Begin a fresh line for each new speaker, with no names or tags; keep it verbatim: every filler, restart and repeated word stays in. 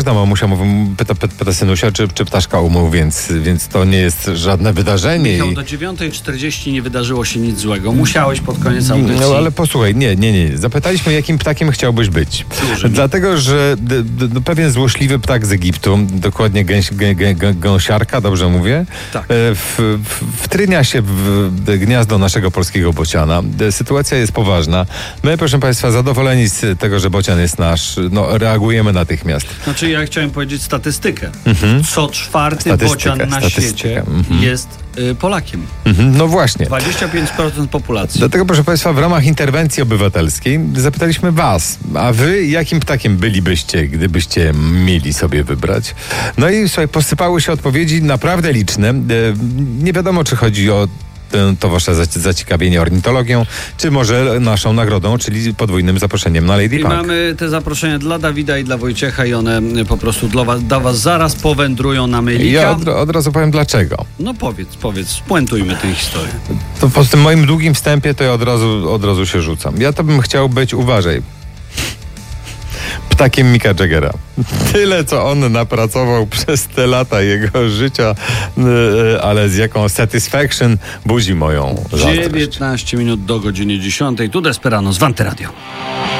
Każda mamusia mówi, pyta, pyta, pyta synusia, czy, czy ptaszka umył, więc, więc to nie jest żadne wydarzenie.
Michał,
i...
do dziewiątej czterdzieści nie wydarzyło się nic złego. Musiałeś pod koniec audycji.
No ale posłuchaj, nie, nie, nie. Zapytaliśmy, jakim ptakiem chciałbyś być.
Służy.
Dlatego, że d, d, pewien złośliwy ptak z Egiptu, dokładnie gęś, gę, gę, gę, gąsiarka, dobrze mówię,
Tak.
w, w, wtrynia się w gniazdo naszego polskiego bociana. Sytuacja jest poważna. My, proszę Państwa, zadowoleni z tego, że bocian jest nasz, no reagujemy natychmiast.
Znaczy ja chciałem powiedzieć statystykę.
Mhm.
Co czwarty
Statystykę,
bocian na
statystykę.
świecie
Mhm.
jest y, Polakiem.
Mhm, no właśnie.
dwadzieścia pięć procent populacji.
Dlatego, proszę Państwa, w ramach interwencji obywatelskiej zapytaliśmy Was, a Wy jakim ptakiem bylibyście, gdybyście mieli sobie wybrać? No i słuchaj, posypały się odpowiedzi naprawdę liczne. E, nie wiadomo, czy chodzi o te- to Wasze zac- zaciekawienie ornitologią, czy może naszą nagrodą, czyli podwójnym zaproszeniem na Lady
I
Punk.
mamy te zaproszenia dla Dawida i dla Wojciecha i one y, po prostu dla was, dla was zaraz powędrują na Mylika.
Ja od, od razu powiem dlaczego.
No powiedz, powiedz, spuentujmy tę historię.
To po tym moim długim wstępie to ja od razu, od razu się rzucam. Ja to bym chciał być, uważaj, ptakiem Micka Jaggera. Tyle, co on napracował przez te lata jego życia, yy, ale z jaką satisfaction budzi moją zazdrość.
dziewiętnaście minut do godziny dziesiątej. Tu Desperano z Wanty Radio.